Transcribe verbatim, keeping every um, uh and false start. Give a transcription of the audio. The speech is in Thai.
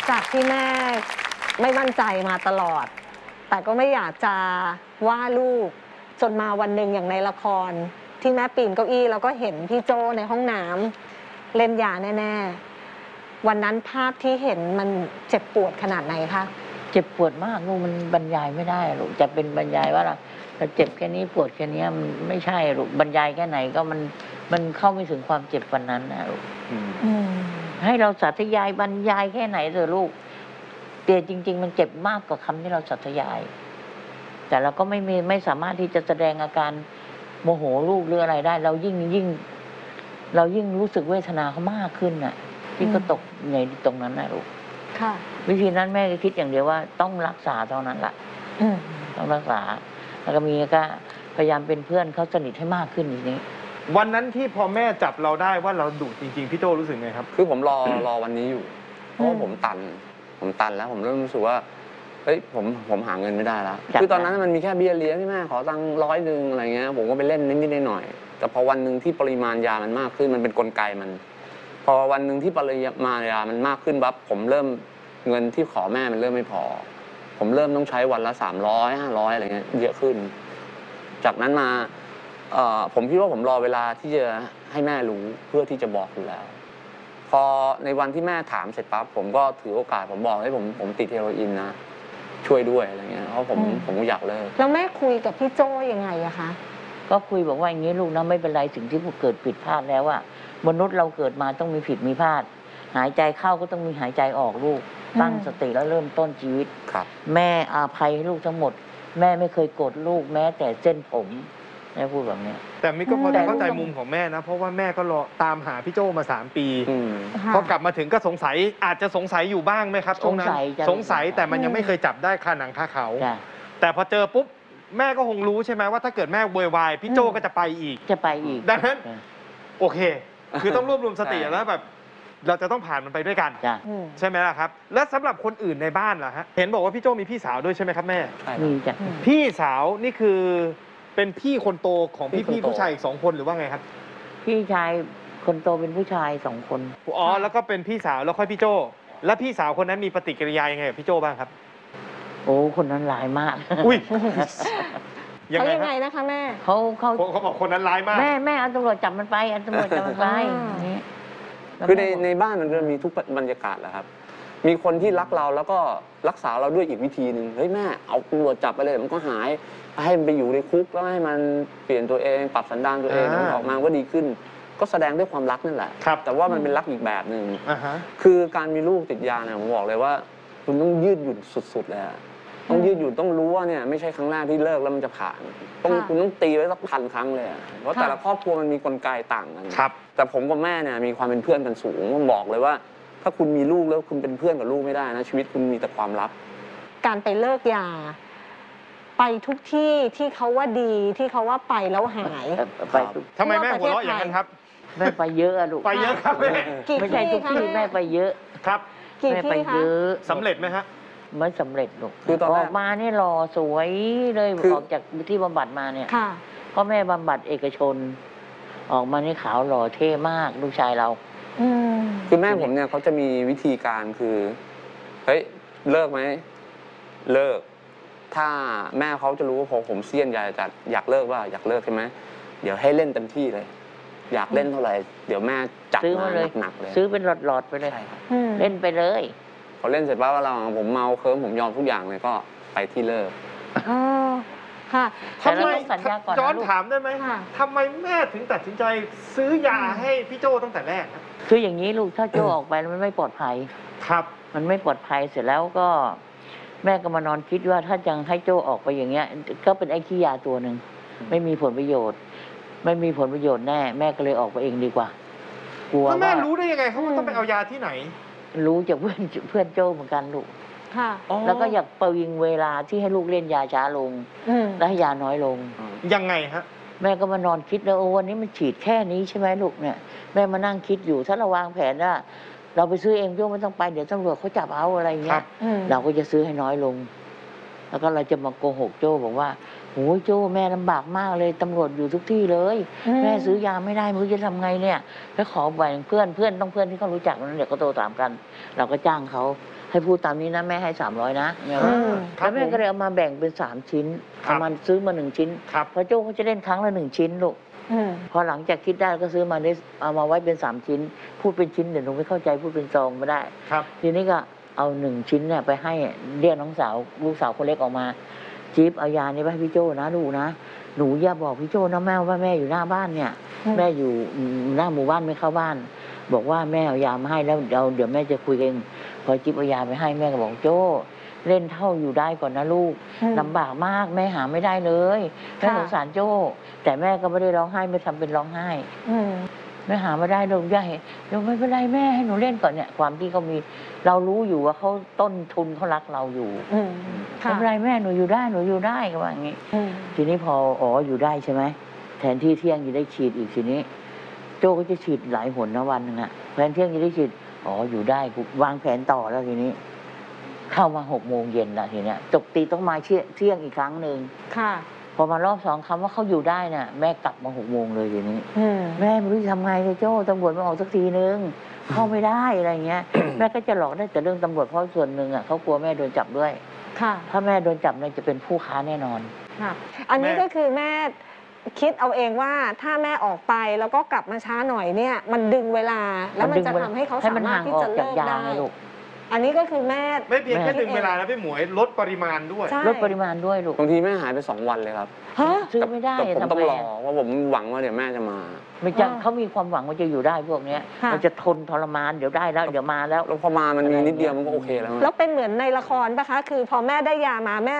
จากที่แม่ไม่มั่นใจมาตลอดแต่ก็ไม่อยากจะว่าลูกจนมาวันหนึ่งอย่างในละครที่แม่ปีนเก้าอี้แล้วก็เห็นพี่โจในห้องน้ำเล่นยาแน่ๆวันนั้นภาพที่เห็นมันเจ็บปวดขนาดไหนคะเจ็บปวดมากลูกมันบรรยายไม่ได้ลูกจะเป็นบรรยายว่าเราเราเจ็บแค่นี้ปวดแค่นี้มันไม่ใช่ลูกบรรยายแค่ไหนก็มันมันเข้าไม่ถึงความเจ็บวันนั้นนะลูกให้เราสาธยายบรรยายแค่ไหนเถอะลูกแต่จริงๆมันเจ็บมากกว่าคำที่เราสาธยายแต่เราก็ไม่มีไม่สามารถที่จะแสดงอาการโมโหลูกหรืออะไรได้เรายิ่งยิ่งเรายิ่งรู้สึกเวทนาเขามากขึ้นน่ะที่ก็ตกในตรงนั้นนะลูกค่ะวิธีนั้นแม่ก็คิดอย่างเดียวว่าต้องรักษาเท่านั้นแหละต้องรักษาแล้วก็มีก็พยายามเป็นเพื่อนเขาสนิทให้มากขึ้นอย่างนี้วันนั้นที่พอแม่จับเราได้ว่าเราดุจริงๆพี่โจรู้สึกไงครับคือผมรอรอวันนี้อยู่เพราะผมตันผมตันแล้วผมเริ่มรู้สึกว่าเฮ้ยผมผมหาเงินไม่ได้แล้วคือตอนนั้นมันมีแค่เบี้ยเลี้ยงที่แม่ขอตังค์ร้อยหนึ่งอะไรเงี้ยผมก็ไปเล่นนิดๆหน่อยๆแต่พอวันหนึ่งที่ปริมาณยามันมากขึ้นมันเป็นกลไกมันพอวันหนึ่งที่ปริมาณยามันมากขึ้นปั๊บผมเริ่มเงินที่ขอแม่มันเริ่มไม่พอผมเริ่มต้องใช้วันละสามร้อยห้าร้อยอะไรเงี้ยเยอะขึ้นจากนั้นมาผมคิดว่าผมรอเวลาที่จะให้แม่รู้เพื่อที่จะบอกอยู่แล้วพอในวันที่แม่ถามเสร็จปั๊บผมก็ถือโอกาสผมบอกให้ผมผมติดเฮโรอีนนะช่วยด้วยอะไรเงี้ยเพราะผมผมอยากเลิกแล้วแม่คุยกับพี่โจ้ยังไงอะคะก็คุยบอกว่าอย่างนี้ลูกนะไม่เป็นไรถึงที่เกิดผิดพลาดแล้วอะมนุษย์เราเกิดมาต้องมีผิดมีพลาดหายใจเข้าก็ต้องมีหายใจออกลูกตั้งสติแล้วเริ่มต้นชีวิตแม่อาภัยให้ลูกทั้งหมดแม่ไม่เคยโกรธลูกแม้แต่เส้นผมแม่พูดแบบนี้แต่มิก็พอจะเข้าใจมุมของแม่นะเพราะว่าแม่ก็รอตามหาพี่โจมาสามปีพอกลับมาถึงก็สงสัยอาจจะสงสัยอยู่บ้างไหมครับสงสัยสงสัยแต่มันยังไม่เคยจับได้คาหนังคาเขาแต่พอเจอปุ๊บแม่ก็คงรู้ใช่ไหมว่าถ้าเกิดแม่โวยวายพี่โจก็จะไปอีกจะไปอีกดังนั้นโอเคคือต้องรวบรวมสติแล้วแบบเราจะต้องผ่านมันไปด้วยกันใช่ไหมล่ะครับและสำหรับคนอื่นในบ้านล่ะฮะเห็นบอกว่าพี่โจมีพี่สาวด้วยใช่ไหมครับแม่มีจ้ะพี่สาวนี่คือเป็นพี่คนโตของพี่พี่ผู้ชายอีกสองคนหรือว่าไงครับพี่ชายคนโตเป็นผู้ชายสองคนอ๋อแล้วก็เป็นพี่สาวแล้วค่อยพี่โจแล้วพี่สาวคนนั้นมีปฏิกิริยายังไงกับพี่โจบ้างครับโอ้คนนั้นร้ายมากอุ้ยเขายังไงนะคะแม่เขาเขาเขาบอกคนนั้นร้ายมากแม่แม่เอาตำรวจจับมันไปเอาตำรวจจับมันไปคือในในบ้านมันจะมีทุกบรรยากาศแหละครับมีคนที่รักเราแล้วก็รักษาเราด้วยอีกวิธีหนึ่งเฮ้ยแม่เอาตำรวจจับไปเลยมันก็หายให้มันไปอยู่ในคุกแล้วให้มันเปลี่ยนตัวเองปรับสันดานตัวเองออกมาก็ดีขึ้นก็แสดงด้วยความรักนั่นแหละแต่ว่ามันเป็นรักอีกแบบหนึ่งคือการมีลูกติดยาเนี่ยผมบอกเลยว่าคุณต้องยืดหยุ่นสุดๆเลยต้องยืดหยุ่นต้องรู้ว่าเนี่ยไม่ใช่ครั้งแรกที่เลิกแล้วมันจะผ่านต้องคุณต้องตีไว้สักพันครั้งเลยเพราะแต่ละครอบครัวมันมีกลไกต่างกันแต่ผมกับแม่เนี่ยมีความเป็นเพื่อนกันสูงผมบอกเลยว่าถ้าคุณมีลูกแล้วคุณเป็นเพื่อนกับลูกไม่ได้นะชีวิตคุณมีแต่ความลับการไปเลิกยาไปทุกที่ที่เขาว่าดีที่เขาว่าไปแล้วหายไปทำไมแม่หัวเราะอย่างนั้นครับแม่ไปเยอะอะลูกไปเยอะครับแม่ไม่ใช่ทุกที่แม่ไปเยอะครับแม่ไปเยอะสำเร็จไหมฮะไม่สำเร็จลูกออกมาเนี่ยหล่อสวยเลยออกจากที่บำบัดมาเนี่ยเพราะแม่บำบัดเอกชนออกมานี่ขาวหล่อเท่มากลูกชายเราคือแม่ผมเนี่ยเขาจะมีวิธีการคือเฮ้ยเลิกไหมเลิกถ้าแม่เขาจะรู้ว่าพอผมเสี้ยนอยากจะอยากเลิกว่าอยากเลิกใช่ไหมเดี๋ยวให้เล่นเต็มที่เลยอยากเล่นเท่าไหร่เดี๋ยวแม่จัดมาหนักเลยซื้อเป็นหลอดๆไปเลยเล่นไปเลยพอเล่นเสร็จปั๊บเราผมเมาเคิร์มผมยอมทุกอย่างเลยก็ไปที่เลิกอ๋อค่ะทำไมย้อนถามได้ไหมทำไมแม่ถึงตัดสินใจซื้อยาให้พี่โจตั้งแต่แรกคืออย่างนี้ลูกถ้าโจออกไปแล้วมันไม่ปลอดภัยครับมันไม่ปลอดภัยเสร็จแล้วก็แม่ก็มานอนคิดว่าถ้ายังให้โจออกไปอย่างเงี้ยก็เป็นไอ้ขี้ยาตัวหนึ่งไม่มีผลประโยชน์ไม่มีผลประโยชน์แน่แม่ก็เลยออกไปเองดีกว่ากลัวว่าแม่รู้ได้ยังไงเขาต้องไปเอายาที่ไหนรู้จากเพื่อนเพื่อนโจเหมือนกันลูกค่ะแล้วก็อยากประวิงเวลาที่ให้ลูกเล่นยาช้าลงและให้ยาน้อยลงยังไงฮะแม่ก็มานอนคิดแล้วโอ้วันนี้มันฉีดแค่นี้ใช่ไหมลูกเนี่ยแม่มานั่งคิดอยู่ถ้าเราวางแผนว่าเราไปซื้อเองโยมไม่ต้องไปเดี๋ยวตำรวจเขาจับเอาอะไรเงี้ยเราก็จะซื้อให้น้อยลงแล้วก็เราจะมาโกหกโจ้บอกว่าโอ้ยโจ้แม่ลำบากมากเลยตำรวจอยู่ทุกที่เลยอืมแม่ซื้อยาไม่ได้ไม่รู้จะทำไงเนี่ยแล้วขอแบ่งเพื่อนเพื่อนต้องเพื่อนที่เขารู้จักนั้นเดี๋ยวเขาโทรตามกัน เราก็จ้างเขาให้พูดตามนี้นะแม่ให้สามร้อยนะเนี่ยอืมแล้วแม่ก็เลยเอามาแบ่งเป็นสามชิ้นครับเอามาซื้อมาหนึ่งชิ้นครับเพราะโจ้เขาจะเล่นครั้งละหนึ่งชิ้นลูกอืมพอหลังจากคิดได้ก็ซื้อมาได้เอามาไว้เป็นสามชิ้น พูดเป็นชิ้นเดี๋ยวหนูไม่เข้าใจพูดเป็นซองไม่ได้ครับทีนี้ก็เอาหนึ่งชิ้นเนี่ยไปให้เรียกน้องสาวลูกสาวคนเล็กออกมาจี๊บเอายานี้ไปให้พี่โจ้นะลูกนะหนูอย่าบอกพี่โจ้นะแม่ว่าแม่อยู่หน้าบ้านเนี่ยอืมแม่อยู่หน้าหมู่บ้านไม่เข้าบ้าน บอกว่าแม่เอายามาให้แล้วเดี๋ยวเดี๋ยวแม่จะคุยเองพอจิ๊บเอายาไปให้แม่ก็บอกโจ้เล่นเท่าอยู่ได้ก่อนนะลูกอืมลำบากมากแม่หาไม่ได้เลยแม่ค่ะสงสารโจ้แต่แม่ก็ไม่ได้ร้องไห้ไม่ทำเป็นร้องไห้อืมแม่หาไม่ได้ลูกย่าเดี๋ยวไม่เป็นไรแม่ให้หนูเล่นก่อนเนี่ยความที่เขามีเรารู้อยู่ว่าเขาต้นทุนเขารักเราอยู่อืมไม่ค่ะเป็นไรแม่หนูอยู่ได้หนูอยู่ได้ก็ว่าอย่างนี้อืมทีนี้พออ๋ออยู่ได้ใช่ไหมแทนที่เที่ยงจะได้ฉีดอีกทีนี้ โจ้ก็จะฉีดหลายหนนะวันหนึงอะแทนเที่ยงจะได้ฉีดอ๋ออยู่ได้กูวางแผนต่อแล้วทีนี้ เข้ามาหกโมงเย็นละทีเนี้ยตกตีต้องมาเที่ยเที่ยงอีกครั้งหนึ่งค่ะพอมารอบสองคำว่าเขาอยู่ได้น่ะแม่กลับมาหกโมงเลยทีนี้อืมแม่ไม่รู้จะทำไงเลยโจ้ตำรวจมาออกสักทีนึง เข้าไม่ได้อะไรเงี้ย แม่ก็จะหลอกได้แต่เรื่องตำรวจเพราะส่วนหนึ่งอ่ะเขากลัวแม่โดนจับด้วยค่ะถ้าแม่โดนจับเนี่ยจะเป็นผู้ค้าแน่นอนค่ะ อันนี้แม่ก็คือแม่คิดเอาเองว่าถ้าแม่ออกไปแล้วก็กลับมาช้าหน่อยเนี่ย มันดึงเวลา แล้วมันจะทำให้เขาให้สามันมารถห่างที่ออจะกเลิจากกยาได้ไงลูกอันนี้ก็คือแม่ไม่เพียงแค่แม่ดึงเวลานะพี่หมวยลดปริมาณด้วยใช่ลดปริมาณด้วยลูกบางทีแม่หายไปสองวันเลยครับฮะซื้อไม่ได้แต่ผมทำต้องไงรออะว่าผมหวังว่าเดี๋ยวแม่จะมาไม่จะอ่าเขามีความหวังว่าจะอยู่ได้พวกเนี้ยค่ะมันจะทนทรมานเดี๋ยวได้แล้วเดี๋ยวมาแล้วแล้วพอมามันมีนิดเดียวมันก็โอเคแล้วอะแล้วเป็นเหมือนในละครปะคะ คือพอแม่ได้ยามาแม่